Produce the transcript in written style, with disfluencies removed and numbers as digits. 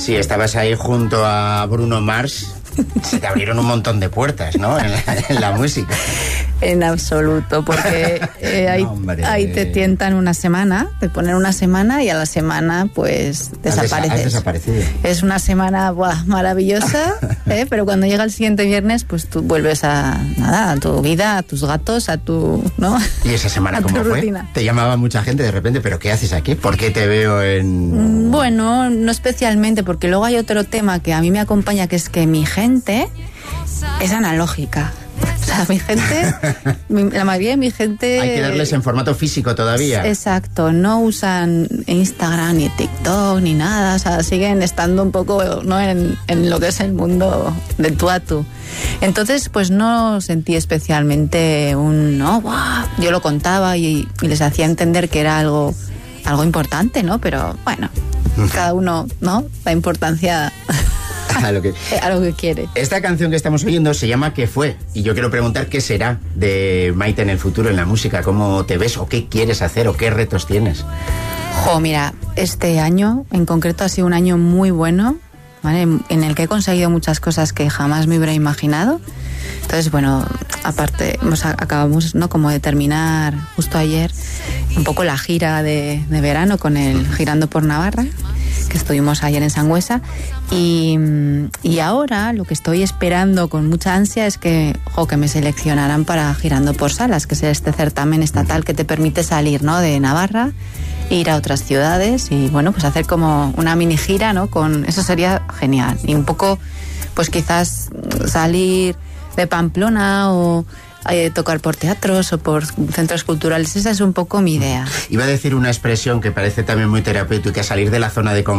Sí, estabas ahí junto a Bruno Mars. Se te abrieron un montón de puertas, ¿no? En la música. En absoluto, porque ahí te tientan una semana, te ponen una semana y a la semana pues desapareces. Has desaparecido. Es una semana maravillosa, pero cuando llega el siguiente viernes pues tú vuelves a tu vida, a tus gatos, a tu... ¿no? ¿Y esa semana cómo fue? Rutina. Te llamaba mucha gente de repente, ¿pero qué haces aquí? ¿Por qué te veo en...? Bueno, no especialmente, porque luego hay otro tema que a mí me acompaña, que es que mi gente es analógica. O sea, mi gente, la mayoría de mi gente... Hay que darles en formato físico todavía. Exacto, no usan Instagram ni TikTok ni nada, o sea, siguen estando un poco, ¿no?, en lo que es el mundo de tú a tú. Entonces, pues no sentí especialmente ¿no? ¡Wow! Yo lo contaba y les hacía entender que era algo importante, ¿no? Pero bueno, cada uno, ¿no?, da importancia... a lo que quiere. Esta canción que estamos oyendo se llama ¿Qué fue? Y yo quiero preguntar qué será de Maite en el futuro en la música, cómo te ves o qué quieres hacer o qué retos tienes. Mira, este año en concreto ha sido un año muy bueno, ¿vale? En el que he conseguido muchas cosas que jamás me hubiera imaginado. Entonces, bueno, aparte acabamos, ¿no?, como de terminar justo ayer un poco la gira de verano con el Girando por Navarra, que estuvimos ayer en Sangüesa, y ahora lo que estoy esperando con mucha ansia es que me seleccionaran para Girando por Salas, que es este certamen estatal que te permite salir, ¿no?, de Navarra, ir a otras ciudades y, bueno, pues hacer como una mini gira, ¿no? Eso sería genial. Y un poco, pues quizás salir de Pamplona o tocar por teatros o por centros culturales. Esa es un poco mi idea. Iba a decir una expresión que parece también muy terapéutica, salir de la zona de confort.